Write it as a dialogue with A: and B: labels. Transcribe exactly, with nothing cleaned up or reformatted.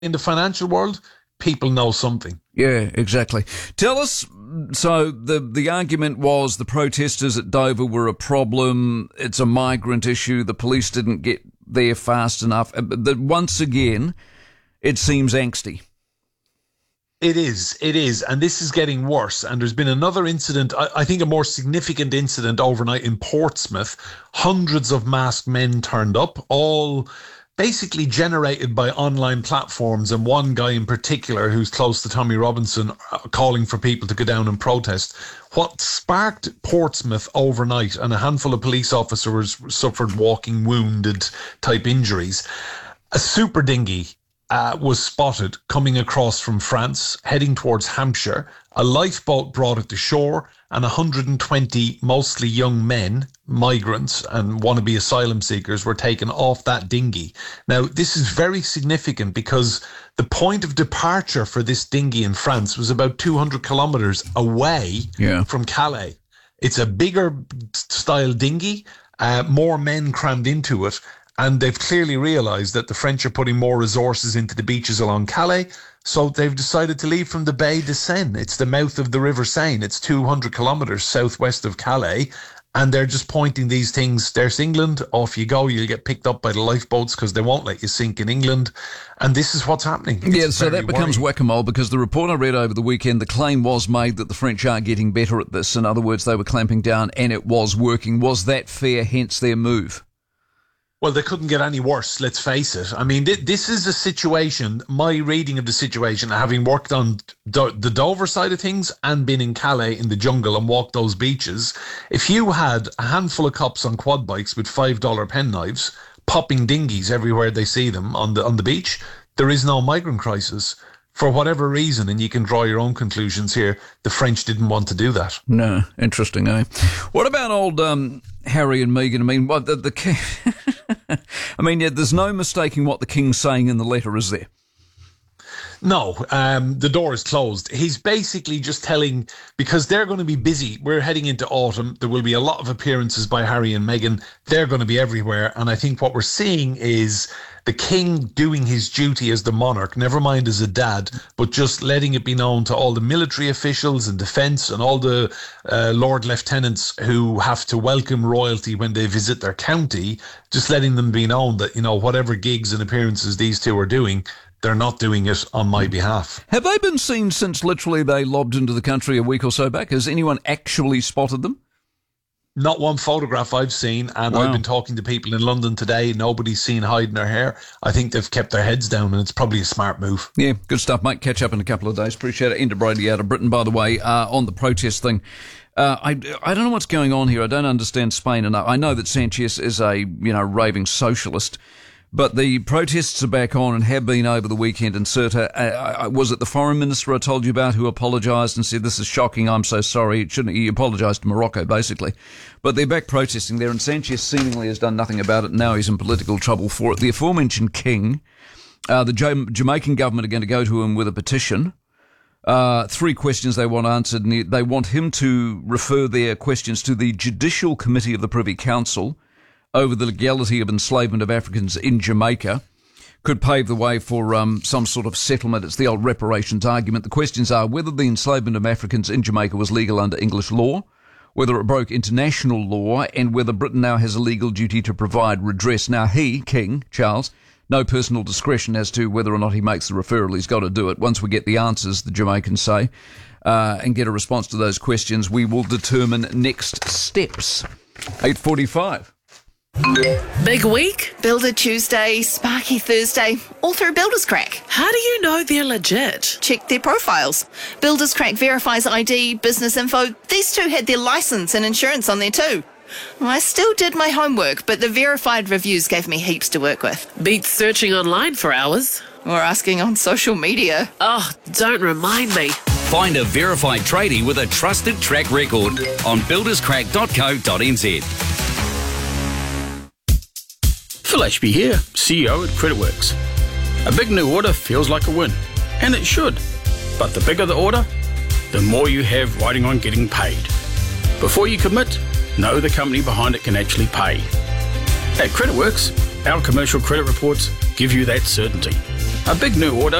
A: in the financial world, people know something.
B: Yeah, exactly. Tell us, so the the argument was the protesters at Dover were a problem, it's a migrant issue, the police didn't get there fast enough. That once again, it seems angsty.
A: It is, it is, and this is getting worse. And there's been another incident, I, I think a more significant incident overnight in Portsmouth. Hundreds of masked men turned up, all basically generated by online platforms, and one guy in particular who's close to Tommy Robinson uh, calling for people to go down and protest. What sparked Portsmouth overnight, and a handful of police officers suffered walking wounded type injuries. A super dinghy Uh, was spotted coming across from France, heading towards Hampshire. A lifeboat brought it to shore, and one hundred twenty mostly young men, migrants and wannabe asylum seekers, were taken off that dinghy. Now, this is very significant because the point of departure for this dinghy in France was about two hundred kilometres away
B: yeah.
A: from Calais. It's a bigger style dinghy, uh, more men crammed into it. And they've clearly realised that the French are putting more resources into the beaches along Calais, so they've decided to leave from the Baie de Seine. It's the mouth of the River Seine. It's two hundred kilometres southwest of Calais, and they're just pointing these things. There's England, off you go. You'll get picked up by the lifeboats because they won't let you sink in England. And this is what's happening. It's
B: yeah, so that becomes
A: worrying.
B: whack-a-mole, because the report I read over the weekend, the claim was made that the French are getting better at this. In other words, they were clamping down and it was working. Was that fair, hence their move?
A: Well, they couldn't get any worse, let's face it. I mean, th- this is a situation, my reading of the situation, having worked on do- the Dover side of things and been in Calais in the jungle and walked those beaches, if you had a handful of cops on quad bikes with five dollar penknives, popping dinghies everywhere they see them on the on the beach, there is no migrant crisis. For whatever reason, and you can draw your own conclusions here, the French didn't want to do that.
B: No, interesting, eh? What about old um, Harry and Meghan? I mean, what the, the king... I mean, yeah, there's no mistaking what the king's saying in the letter, is there?
A: No, um, the door is closed. He's basically just telling, because they're going to be busy. We're heading into autumn. There will be a lot of appearances by Harry and Meghan. They're going to be everywhere. And I think what we're seeing is the king doing his duty as the monarch, never mind as a dad, but just letting it be known to all the military officials and defence and all the uh, Lord Lieutenants who have to welcome royalty when they visit their county, just letting them be known that, you know, whatever gigs and appearances these two are doing, they're not doing it on my behalf.
B: Have they been seen since literally they lobbed into the country a week or so back? Has anyone actually spotted them?
A: Not one photograph I've seen, and
B: wow.
A: I've been talking to people in London today. Nobody's seen hiding their hair. I think they've kept their heads down, and it's probably a smart move.
B: Yeah, good stuff, mate. Catch up in a couple of days. Appreciate it. Enda Brady out of Britain, by the way, uh, on the protest thing. Uh, I, I don't know what's going on here. I don't understand Spain enough. I know that Sanchez is a, you know, raving socialist, but the protests are back on and have been over the weekend in Ceuta. Uh, was it the foreign minister I told you about who apologised and said, this is shocking, I'm so sorry? It shouldn't, he apologised to Morocco, basically. But they're back protesting there, and Sanchez seemingly has done nothing about it. Now he's in political trouble for it. The aforementioned king, uh, the J- Jamaican government are going to go to him with a petition. Uh, three questions they want answered, and they want him to refer their questions to the Judicial Committee of the Privy Council over the legality of enslavement of Africans in Jamaica. Could pave the way for um, some sort of settlement. It's the old reparations argument. The questions are whether the enslavement of Africans in Jamaica was legal under English law, whether it broke international law, and whether Britain now has a legal duty to provide redress. Now he, King Charles, no personal discretion as to whether or not he makes the referral. He's got to do it. Once we get the answers, the Jamaicans say, uh, and get a response to those questions, we will determine next steps. eight forty-five.
C: Big week?
D: Builder Tuesday, Sparky Thursday, all through Builders Crack.
C: How do you know they're legit?
D: Check their profiles. Builders Crack verifies I D, business info. These two had their license and insurance on there too. I still did my homework, but the verified reviews gave me heaps to work with.
C: Beats searching online for hours.
D: Or asking on social media.
C: Oh, don't remind me.
E: Find a verified tradie with a trusted track record on builders crack dot co dot n z.
F: Phil Ashby here, C E O at CreditWorks. A big new order feels like a win, and it should. But the bigger the order, the more you have riding on getting paid. Before you commit, know the company behind it can actually pay. At CreditWorks, our commercial credit reports give you that certainty. A big new order